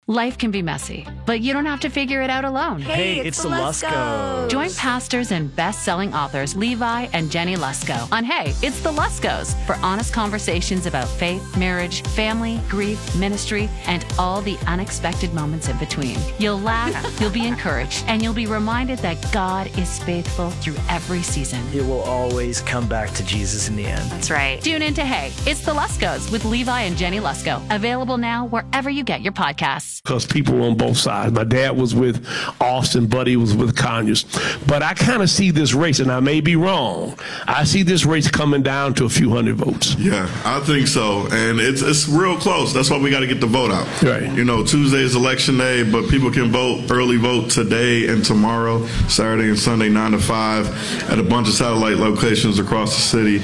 Life can be messy, but you don't have to figure it out alone. Hey, it's the Luskos. Join pastors and best-selling authors Levi and Jenny Lusko on Hey, It's the Luskos for honest conversations about faith, marriage, family, grief, ministry, and all the unexpected moments in between. You'll laugh, you'll be encouraged, and you'll be reminded that God is faithful through every season. It will always come back to Jesus in the end. That's right. Tune in to Hey, It's the Luskos with Levi and Jenny Lusko. Available now wherever you get your podcasts. Because people on both sides. My dad was with Austin, Buddy was with Conyers. But I kind of see this race, and I may be wrong. I see this race coming down to a few hundred votes. Yeah, I think so. And it's real close. That's why we got to get the vote out. Right. You know, Tuesday is election day, but people can vote, early vote today and tomorrow, Saturday and Sunday, 9 to 5, at a bunch of satellite locations across the city.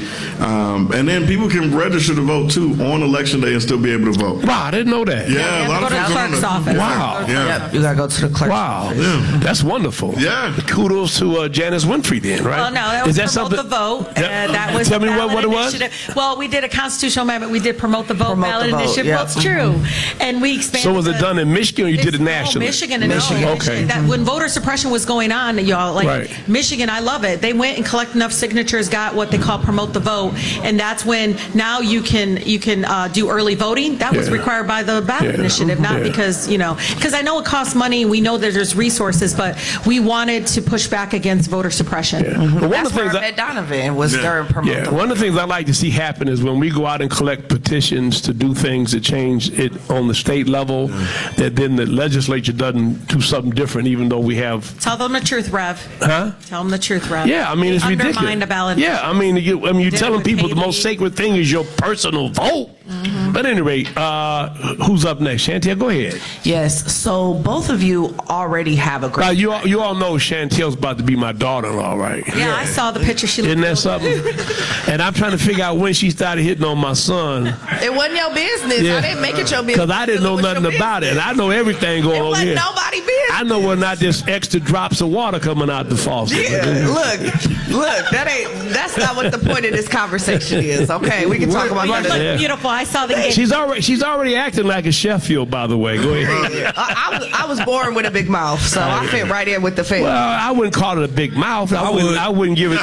And then people can register to vote, too, on election day and still be able to vote. Wow, I didn't know that. Yeah, a lot of people clerk's office. Wow. Yeah. Yep, you gotta go to the clerk's office. Yeah. That's wonderful. Yeah. Kudos to Janice Winfrey then, right? Well, no, that was promote the vote. That was Tell me what it was. Well, we did a constitutional amendment. We did promote the vote, ballot initiative. Yep. Well, it's true. And we expanded. So was it done in Michigan or you did it nationally? Michigan. Okay. That, when voter suppression was going on, y'all, like right. Michigan, I love it. They went and collected enough signatures, got what they call promote the vote, and that's when now you can do early voting. That was required by the ballot initiative, not because I know it costs money. We know that there's resources, but we wanted to push back against voter suppression. But That's where I met Donovan was during promote the vote. One of the things I like to see happen is when we go out and collect petitions to do things that change it on the state level, that then the legislature doesn't do something different, even though we have. Tell them the truth, Rev. Huh? Tell them the truth, Rev. Yeah, I mean it's ridiculous. Undermine the ballot. Yeah, I mean you're telling people the most sacred thing is your personal vote. But at any rate, who's up next? Chantel, go ahead. Yes, so both of you already have a great. You all know Chantel's about to be my daughter-in-law, right? Yeah, I saw the picture. She Isn't that something? And I'm trying to figure out when she started hitting on my son. It wasn't your business. Yeah. I didn't make it your business. Because I didn't know nothing about it. I know everything going on here. It wasn't nobody's business. I know when not just extra drops of water coming out the faucet. Yeah, look, that's not what the point of this conversation is. Okay, we can talk about that. Beautiful. I saw the game. She's already acting like a Sheffield, by the way. Go ahead. I was born with a big mouth, so I fit right in with the family. Well, I wouldn't call it a big mouth. I wouldn't give it.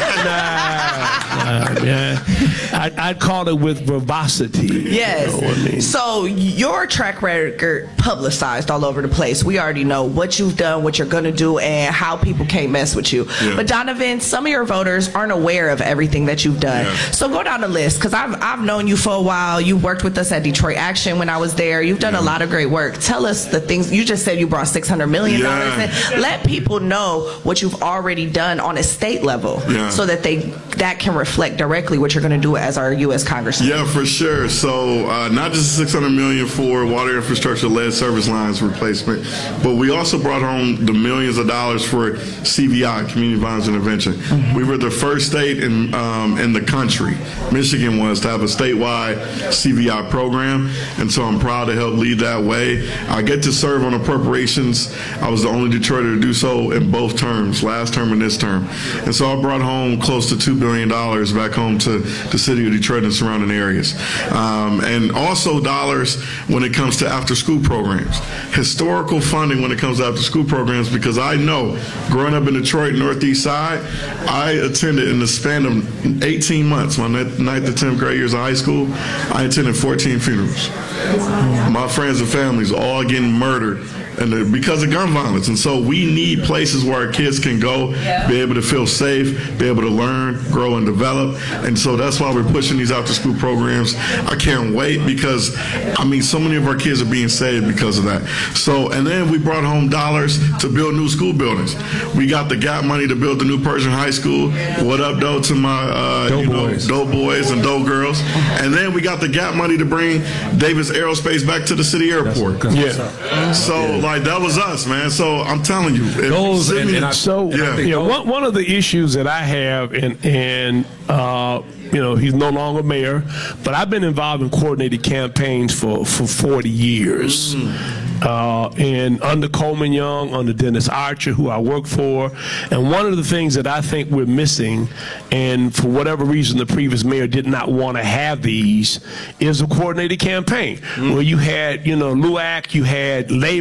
I'd call it with verbosity. Yes. You know what I mean? So your track record publicized all over the place. We already know what you've done, what you're going to do, and how people can't mess with you. Yeah. But Donovan, some of your voters aren't aware of everything that you've done. Yeah. So go down the list, because I've known you for a while. You worked with us at Detroit Action when I was there. You've done a lot of great work. Tell us the things. You just said you brought $600 million in. Let people know what you've already done on a state level so that that can reflect directly what you're going to do as our U.S. Congressman. Yeah, for sure. So not just $600 million for water infrastructure-led service lines replacement, but we also brought home the millions of dollars for CVI, Community Violence Intervention. We were the first state in the country, Michigan was, to have a statewide CVI program, and so I'm proud to help lead that way. I get to serve on appropriations. I was the only Detroiter to do so in both terms, last term and this term. And so I brought home close to $2 billion back home to the city of Detroit and surrounding areas. And also dollars when it comes to after-school programs. Historical funding when it comes to after-school programs, because I know, growing up in Detroit, Northeast Side, I attended in the span of 18 months, my 9th to 10th grade years of high school, I attended 14 funerals. My friends and families all getting murdered because of gun violence. And so we need places where our kids can go, be able to feel safe, be able to learn, grow, and develop. And so that's why we're pushing these after-school programs. I can't wait because, so many of our kids are being saved because of that. So, and then we brought home dollars to build new school buildings. We got the GAP money to build the new Pershing High School. What up, though, to my Doe boys and Doe girls. And then we got the GAP money to bring Davis Aerospace back to the city airport. That was us, man. So I'm telling you, one of the issues that I have, and he's no longer mayor, but I've been involved in coordinated campaigns for 40 years. And under Coleman Young, under Dennis Archer, who I work for. And one of the things that I think we're missing, and for whatever reason the previous mayor did not want to have these, is a coordinated campaign where you had, LUAC, you had labor.